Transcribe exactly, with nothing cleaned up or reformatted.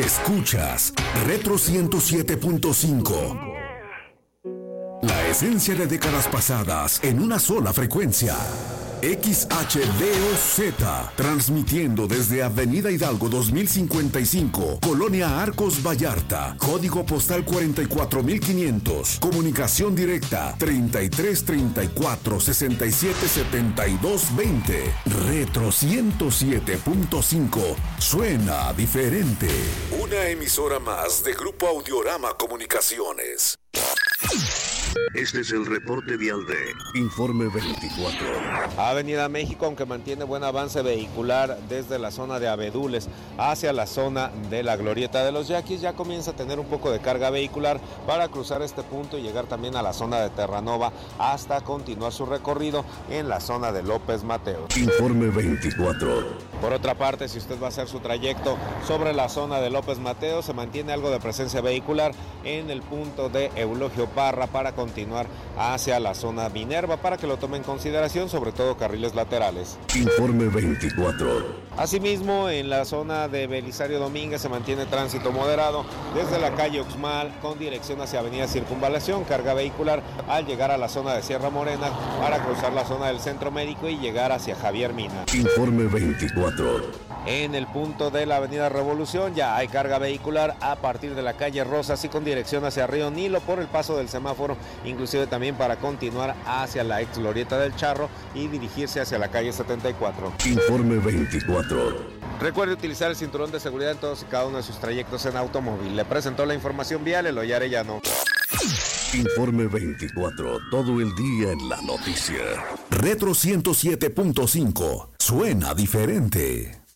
Escuchas Retro ciento siete punto cinco. La esencia de décadas pasadas en una sola frecuencia. X H D O Z, transmitiendo desde Avenida Hidalgo dos mil cincuenta y cinco, Colonia Arcos Vallarta, código postal cuarenta y cuatro mil quinientos, comunicación directa treinta y tres treinta y cuatro sesenta y siete setenta y dos veinte. Retro ciento siete punto cinco, suena diferente. Una emisora más de Grupo Audiorama Comunicaciones. Este es el reporte vial de Informe veinticuatro. Avenida México, aunque mantiene buen avance vehicular desde la zona de Abedules hacia la zona de la Glorieta de los Yaquis, ya comienza a tener un poco de carga vehicular para cruzar este punto y llegar también a la zona de Terranova hasta continuar su recorrido en la zona de López Mateos. Informe veinticuatro. Por otra parte, si usted va a hacer su trayecto sobre la zona de López Mateos, se mantiene algo de presencia vehicular en el punto de Eulogio Parra para continuar hacia la zona Minerva, para que lo tome en consideración, sobre todo carriles laterales. Informe veinticuatro. Asimismo, en la zona de Belisario Domínguez se mantiene tránsito moderado desde la calle Uxmal con dirección hacia Avenida Circunvalación, carga vehicular al llegar a la zona de Sierra Morena para cruzar la zona del Centro Médico y llegar hacia Javier Mina. Informe veinticuatro. En el punto de la Avenida Revolución ya hay carga vehicular a partir de la calle Rosas y con dirección hacia Río Nilo por el paso del semáforo, inclusive también para continuar hacia la ex Glorieta del Charro y dirigirse hacia la calle setenta y cuatro. Informe veinticuatro. Recuerde utilizar el cinturón de seguridad en todos y cada uno de sus trayectos en automóvil. Le presentó la información vial Eloy Arellano. Informe veinticuatro, todo el día en la noticia. Retro ciento siete punto cinco, suena diferente.